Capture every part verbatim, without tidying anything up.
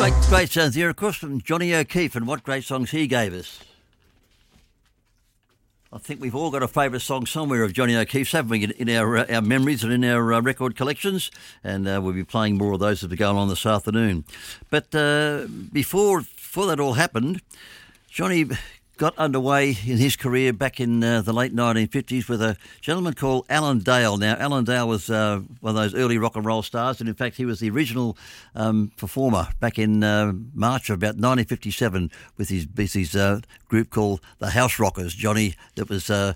Great, great sounds here, of course, from Johnny O'Keefe, and what great songs he gave us. I think we've all got a favourite song somewhere of Johnny O'Keefe's, haven't we, in our uh, our memories and in our uh, record collections, and uh, we'll be playing more of those as we go along this afternoon. But uh, before, before that all happened, Johnny got underway in his career back in uh, the late nineteen fifties with a gentleman called Alan Dale. Now, Alan Dale was uh, one of those early rock and roll stars, and in fact he was the original um, performer back in uh, March of about nineteen fifty-seven with his, with his uh, group called the House Rockers. Johnny, that was... Uh,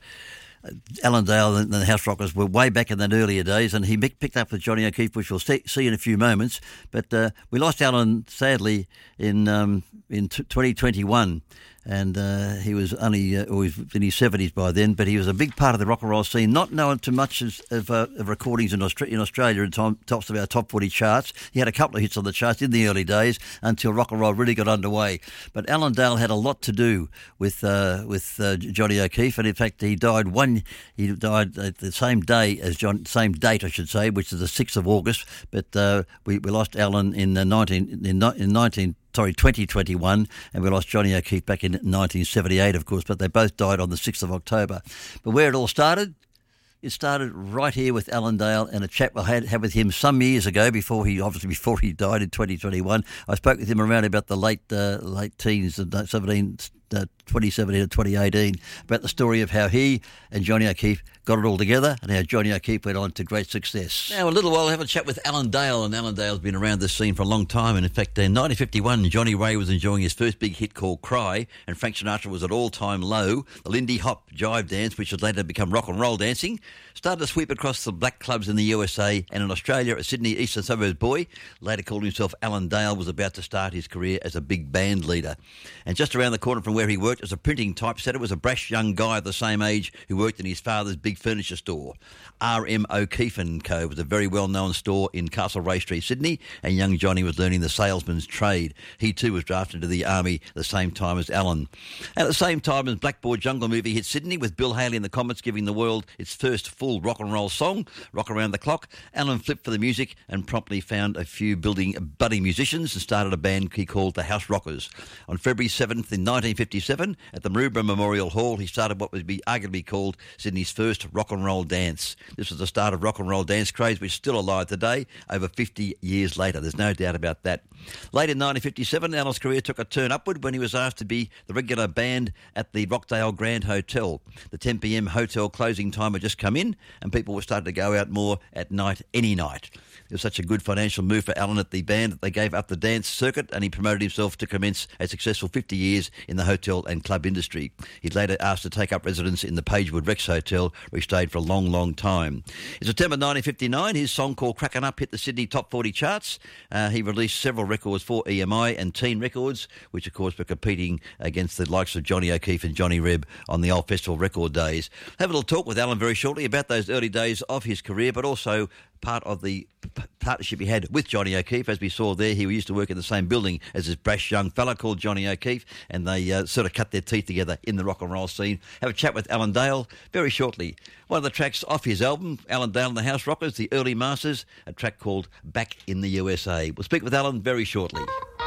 Alan Dale and the House Rockers were way back in the earlier days, and he picked up with Johnny O'Keefe, which we'll see, see in a few moments. But uh, we lost Alan, sadly, in um, in twenty twenty-one, and uh, he was only uh, was in his seventies by then, but he was a big part of the rock and roll scene, not known too much as, of, uh, of recordings in, Austra- in Australia in time, tops of our top forty charts. He had a couple of hits on the charts in the early days until rock and roll really got underway. But Alan Dale had a lot to do with uh, with uh, Johnny O'Keefe, and in fact he died one he died at the same day as John, same date I should say, which is the sixth of August. But uh, we, we lost Alan in uh, nineteen in, in nineteen. Sorry, twenty twenty-one, and we lost Johnny O'Keefe back in nineteen seventy-eight, of course, but they both died on the sixth of October. But where it all started, it started right here with Alan Dale and a chat I had, had with him some years ago, before he obviously before he died in twenty twenty-one. I spoke with him around about the late uh, late teens, seventeen, uh, twenty seventeen and twenty eighteen, about the story of how he and Johnny O'Keefe got it all together and how Johnny O'Keefe went on to great success. Now, a little while, I'll have a chat with Alan Dale, and Alan Dale's been around this scene for a long time. And in fact, in nineteen fifty-one, Johnny Ray was enjoying his first big hit called Cry, and Frank Sinatra was at all-time low. The Lindy Hop jive dance, which would later become rock and roll dancing, started to sweep across the black clubs in the U S A and in Australia. A Sydney eastern suburbs boy, later called himself Alan Dale, was about to start his career as a big band leader. And just around the corner from where he worked as a printing typesetter was a brash young guy of the same age who worked in his father's big furniture store. R M O'Keefe and Co. was a very well-known store in Castlereagh Street, Sydney, and young Johnny was learning the salesman's trade. He too was drafted into the army at the same time as Alan. At the same time as Blackboard Jungle movie hit Sydney, with Bill Haley in the comments giving the world its first full rock and roll song, Rock Around the Clock, Alan flipped for the music and promptly found a few building budding musicians and started a band he called the House Rockers. On February seventh in nineteen fifty-seven, at the Maroubra Memorial Hall, he started what would be arguably called Sydney's first rock and roll dance. This was the start of rock and roll dance craze, which is still alive today, over fifty years later. There's no doubt about that. Late in nineteen fifty-seven, Alan's career took a turn upward when he was asked to be the regular band at the Rockdale Grand Hotel. The ten p.m. hotel closing time had just come in, and people were starting to go out more at night, any night. It was such a good financial move for Alan at the band that they gave up the dance circuit, and he promoted himself to commence a successful fifty years in the hotel and club industry. He'd later asked to take up residence in the Pagewood Rex Hotel, where he stayed for a long, long time. In September nineteen fifty-nine, his song called Crackin' Up hit the Sydney top forty charts. Uh, he released several records for E M I and Teen Records, which of course were competing against the likes of Johnny O'Keefe and Johnny Reb on the old festival record days. Have a little talk with Alan very shortly about those early days of his career, but also part of the p- partnership he had with Johnny O'Keefe. As we saw there, he used to work in the same building as this brash young fella called Johnny O'Keefe, and they uh, sort of cut their teeth together in the rock and roll scene. Have a chat with Alan Dale very shortly. One of the tracks off his album, Alan Dale and the House Rockers, the Early Masters, a track called Back in the U S A. We'll speak with Alan very shortly.